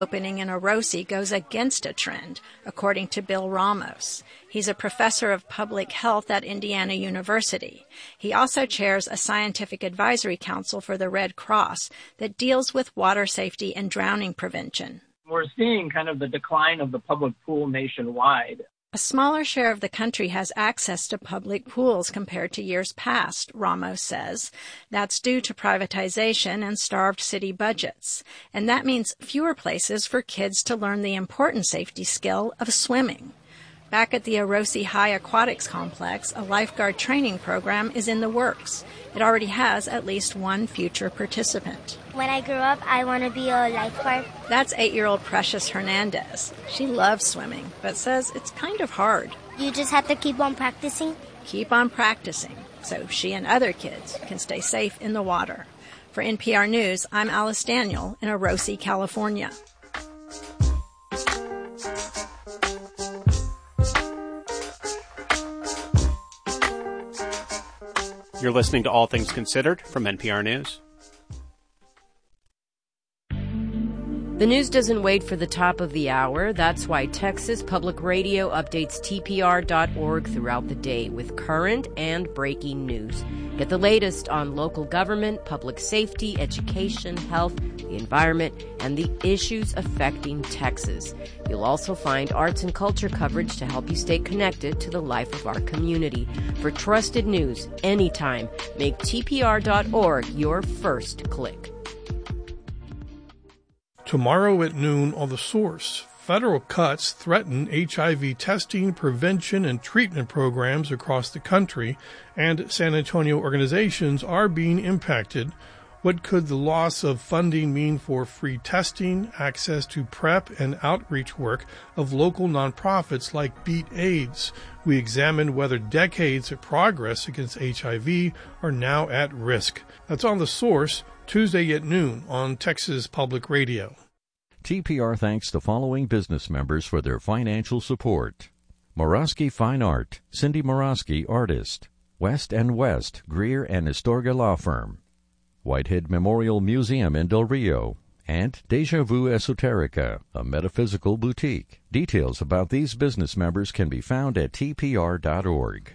Opening in Orosi goes against a trend, according to Bill Ramos. He's a professor of public health at Indiana University. He also chairs a scientific advisory council for the Red Cross that deals with water safety and drowning prevention. We're seeing kind of the decline of the public pool nationwide. A smaller share of the country has access to public pools compared to years past, Ramos says. That's due to privatization and starved city budgets. And that means fewer places for kids to learn the important safety skill of swimming. Back at the Orosi High Aquatics Complex, a lifeguard training program is in the works. It already has at least one future participant. When I grow up, I want to be a lifeguard. That's 8-year-old Precious Hernandez. She loves swimming, but says it's kind of hard. You just have to keep on practicing? Keep on practicing, so she and other kids can stay safe in the water. For NPR News, I'm Alice Daniel in Orosi, California. You're listening to All Things Considered from NPR News. The news doesn't wait for the top of the hour. That's why Texas Public Radio updates TPR.org throughout the day with current and breaking news. Get the latest on local government, public safety, education, health, the environment, and the issues affecting Texas. You'll also find arts and culture coverage to help you stay connected to the life of our community. For trusted news anytime, make TPR.org your first click. Tomorrow at noon on The Source, federal cuts threaten HIV testing, prevention, and treatment programs across the country, and San Antonio organizations are being impacted. What could the loss of funding mean for free testing, access to PrEP, and outreach work of local nonprofits like Beat AIDS? We examine whether decades of progress against HIV are now at risk. That's on The Source, Tuesday at noon on Texas Public Radio. TPR thanks the following business members for their financial support. Morosky Fine Art, Cindy Morosky, artist. West & West, Greer and Astorga Law Firm. Whitehead Memorial Museum in Del Rio. And Deja Vu Esoterica, a metaphysical boutique. Details about these business members can be found at tpr.org.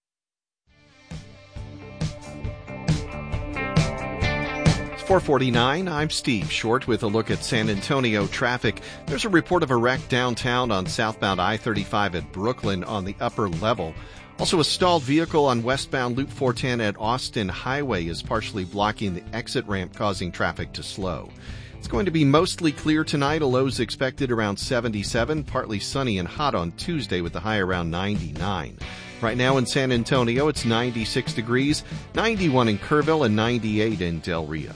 4:49, I'm Steve Short with a look at San Antonio traffic. There's a report of a wreck downtown on southbound I-35 at Brooklyn on the upper level. Also, a stalled vehicle on westbound Loop 410 at Austin Highway is partially blocking the exit ramp, causing traffic to slow. It's going to be mostly clear tonight. A low's expected around 77, partly sunny and hot on Tuesday with a high around 99. Right now in San Antonio, it's 96 degrees, 91 in Kerrville, and 98 in Del Rio.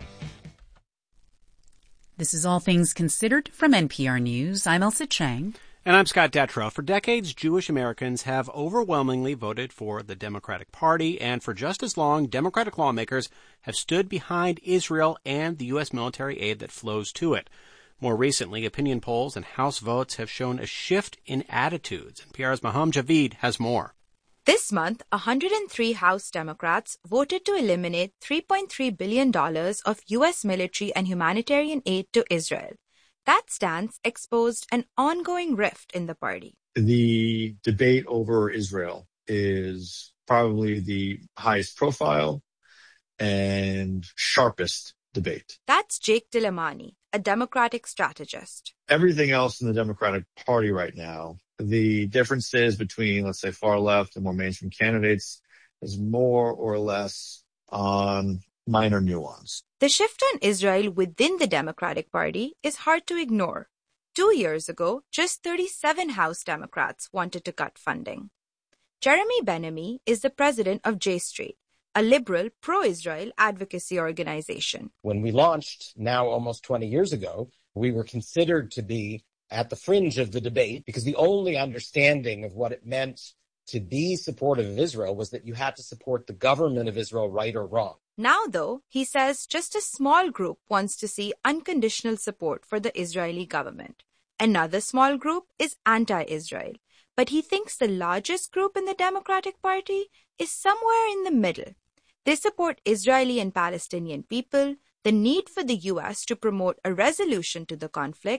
This is All Things Considered from NPR News. I'm Elsa Chang. And I'm Scott Detrow. For decades, Jewish Americans have overwhelmingly voted for the Democratic Party, and for just as long, Democratic lawmakers have stood behind Israel and the U.S. military aid that flows to it. More recently, opinion polls and House votes have shown a shift in attitudes. NPR's Maham Javid has more. This month, 103 House Democrats voted to eliminate $3.3 billion of U.S. military and humanitarian aid to Israel. That stance exposed an ongoing rift in the party. The debate over Israel is probably the highest profile and sharpest debate. That's Jake Delamani, a Democratic strategist. Everything else in the Democratic Party right now, the differences between, let's say, far left and more mainstream candidates is more or less on minor nuance. The shift on Israel within the Democratic Party is hard to ignore. 2 years ago, just 37 House Democrats wanted to cut funding. Jeremy Ben-Ami is the president of J Street, a liberal pro-Israel advocacy organization. When we launched, now almost 20 years ago, we were considered to be at the fringe of the debate because the only understanding of what it meant to be supportive of Israel was that you had to support the government of Israel, right or wrong. Now, though, he says just a small group wants to see unconditional support for the Israeli government. Another small group is anti-Israel. But he thinks the largest group in the Democratic Party is somewhere in the middle. They support Israeli and Palestinian people, the need for the U.S. to promote a resolution to the conflict